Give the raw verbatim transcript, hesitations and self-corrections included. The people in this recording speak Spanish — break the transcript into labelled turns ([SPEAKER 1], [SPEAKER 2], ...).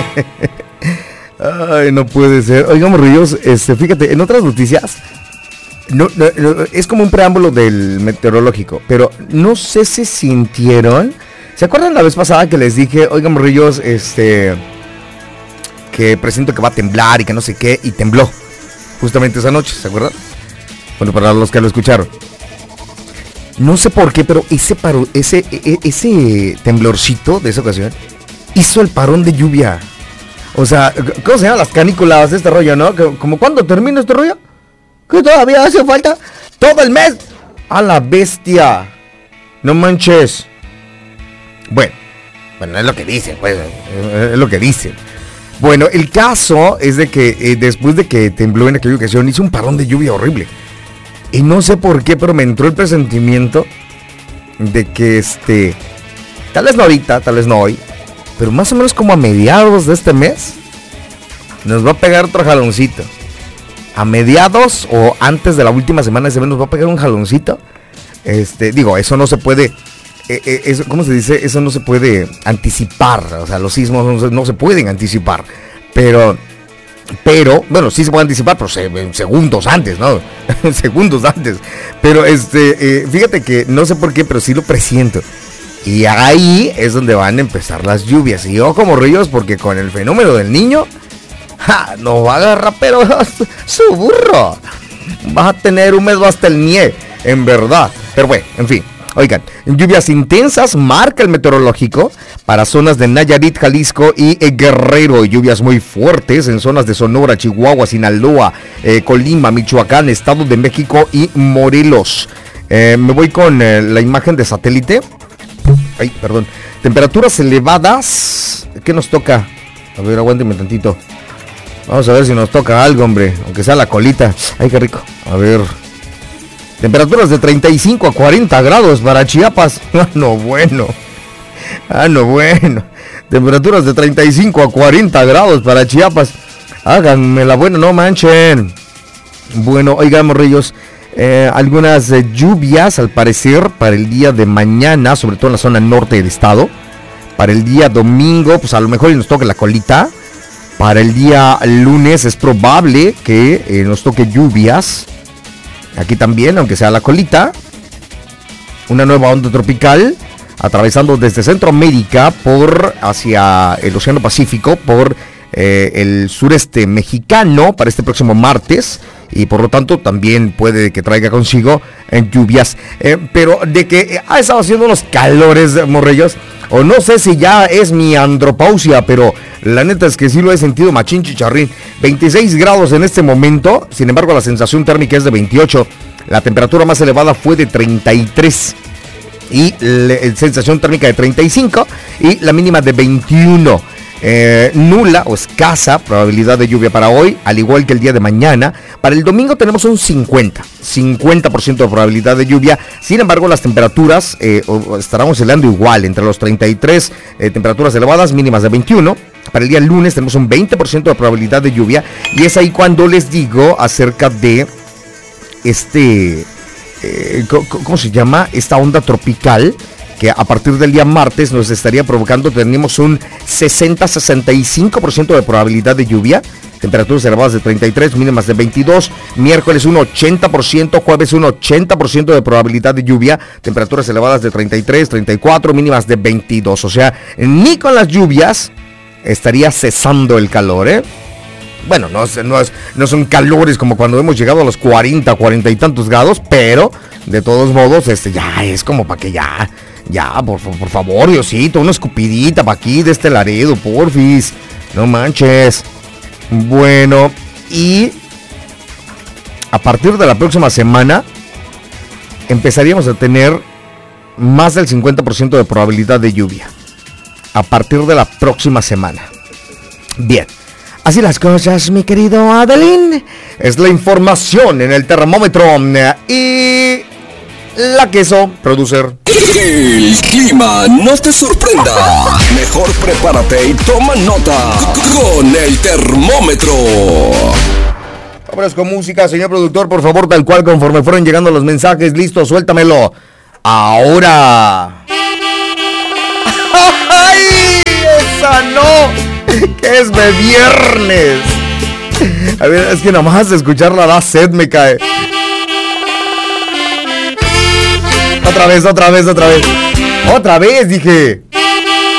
[SPEAKER 1] Ay, no puede ser. Oigan, morrillos, este, fíjate, en otras noticias, no, no, no, es como un preámbulo del meteorológico, pero no sé si sintieron. ¿Se acuerdan la vez pasada que les dije, oigan, morrillos, este, que presiento que va a temblar y que no sé qué, y tembló justamente esa noche, ¿se acuerdan? Bueno, para los que lo escucharon. No sé por qué, pero ese paro, ese, ese temblorcito de esa ocasión hizo el parón de lluvia. O sea, ¿cómo se llaman las canículas de este rollo, no? ¿Como cuándo termina este rollo? ¿Que todavía hace falta? ¡Todo el mes! ¡A la bestia! No manches. Bueno, bueno, es lo que dicen, pues, es lo que dicen. Bueno, el caso es de que eh, después de que tembló en aquella ocasión, hizo un parón de lluvia horrible. Y no sé por qué, pero me entró el presentimiento de que este, tal vez no ahorita, tal vez no hoy, pero más o menos como a mediados de este mes, nos va a pegar otro jaloncito. A mediados o antes de la última semana de ese mes nos va a pegar un jaloncito. Este, digo, eso no se puede, eh, eh, eso, ¿cómo se dice? Eso no se puede anticipar, o sea, los sismos no se, no se pueden anticipar, pero... Pero, bueno, sí se puede anticipar, pero se, segundos antes, ¿no? segundos antes. Pero, este, eh, fíjate que no sé por qué, pero sí lo presiento. Y ahí es donde van a empezar las lluvias. Y ojo, morrillos, porque con el fenómeno del niño, ¡ja! Nos va a agarrar, pero su burro. Vas a tener húmedo hasta el nie, en verdad. Pero bueno, en fin. Oigan, lluvias intensas marca el meteorológico para zonas de Nayarit, Jalisco y eh, Guerrero. Lluvias muy fuertes en zonas de Sonora, Chihuahua, Sinaloa, eh, Colima, Michoacán, Estado de México y Morelos. Eh, me voy con eh, la imagen de satélite. Ay, perdón. Temperaturas elevadas. ¿Qué nos toca? A ver, aguánteme tantito. Vamos a ver si nos toca algo, hombre. Aunque sea la colita. Ay, qué rico. A ver... Temperaturas de treinta y cinco a cuarenta grados para Chiapas. Ah, no bueno. Ah, no bueno. Temperaturas de treinta y cinco a cuarenta grados para Chiapas. Háganme la buena, no manchen. Bueno, oigan, morrillos. Eh, algunas eh, lluvias, al parecer, para el día de mañana, sobre todo en la zona norte del estado. Para el día domingo, pues a lo mejor nos toque la colita. Para el día lunes es probable que eh, nos toque lluvias. Aquí también, aunque sea la colita, una nueva onda tropical atravesando desde Centroamérica por hacia el Océano Pacífico, por eh, el sureste mexicano para este próximo martes, y por lo tanto también puede que traiga consigo eh, lluvias, eh, pero de que eh, ha estado haciendo unos calores, morrillos, o no sé si ya es mi andropausia, pero la neta es que sí lo he sentido machín chicharrín. veintiséis grados en este momento, sin embargo la sensación térmica es de veintiocho, la temperatura más elevada fue de treinta y tres y la sensación térmica de treinta y cinco y la mínima de veintiuno. Eh, nula o escasa probabilidad de lluvia para hoy, al igual que el día de mañana. Para el domingo tenemos un cincuenta por ciento de probabilidad de lluvia. Sin embargo, las temperaturas eh, estarán oscilando igual, entre los treinta y tres, eh, temperaturas elevadas, mínimas de veintiuno. Para el día lunes tenemos un veinte por ciento de probabilidad de lluvia, y es ahí cuando les digo acerca de este, eh, ¿cómo se llama? Esta onda tropical, que a partir del día martes nos estaría provocando, tenemos un sesenta a sesenta y cinco por ciento de probabilidad de lluvia, temperaturas elevadas de treinta y tres, mínimas de veintidós, miércoles un ochenta por ciento, jueves un ochenta por ciento de probabilidad de lluvia, temperaturas elevadas de treinta y tres, treinta y cuatro, mínimas de veintidós, o sea, ni con las lluvias estaría cesando el calor, ¿eh? Bueno, no, no, es, no son calores como cuando hemos llegado a los cuarenta, cuarenta y tantos grados, pero de todos modos, este, ya es como para que ya... Ya, por, por favor, Diosito, una escupidita para aquí de este Laredo, porfis. No manches. Bueno, y a partir de la próxima semana empezaríamos a tener más del cincuenta por ciento de probabilidad de lluvia. A partir de la próxima semana. Bien, así las cosas, mi querido Adelín. Es la información en el termómetro y... La Queso, producer.
[SPEAKER 2] El clima no te sorprenda. Mejor prepárate y toma nota con el termómetro.
[SPEAKER 1] Vámonos con música, señor productor, por favor, tal cual conforme fueron llegando los mensajes. Listo, suéltamelo. Ahora. ¡Ay! ¡Esa no! ¿Qué es de viernes? A ver, es que nomás escucharla da sed, me cae. Otra vez, otra vez, otra vez. Otra vez, dije.